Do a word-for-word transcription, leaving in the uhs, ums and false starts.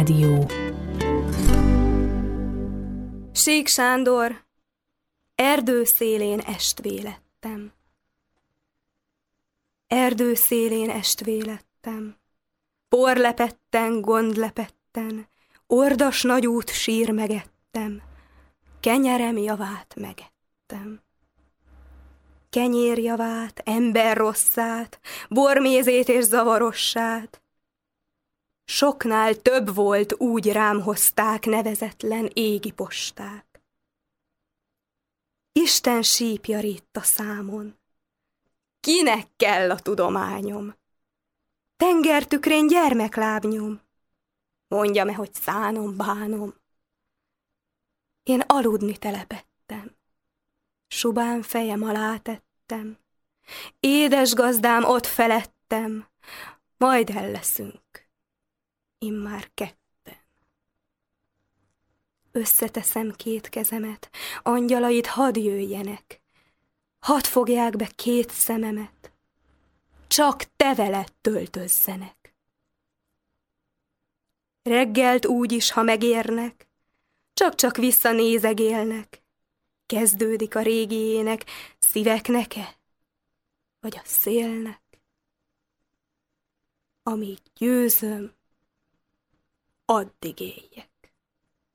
Rádió. Sík Sándor, erdő szélén estvélettem. Erdő szélén estvélettem. Porlepetten, gondlepetten, ordas nagyút sír megettem, kenyerem javát megettem. Kenyérjavát, ember rosszát, bormézét és zavarossát. Soknál több volt, úgy rám hozták nevezetlen égi posták. Isten sípja ritt a számon. Kinek kell a tudományom? Tengertükrén gyermeklábnyom. Mondja-e, hogy szánom, bánom. Én aludni telepettem. Subán fejem alá tettem. Édes gazdám ott felettem. Majd el leszünk. Immár ketten. Összeteszem két kezemet, angyalait hadd jöjjenek. Hadd fogják be két szememet. Csak te veled töltözzenek. Reggelt úgy is, ha megérnek, csak-csak visszanézegélnek. Kezdődik a régi ének, szíveknek-e, vagy a szélnek? Amíg győzöm, addig éljek.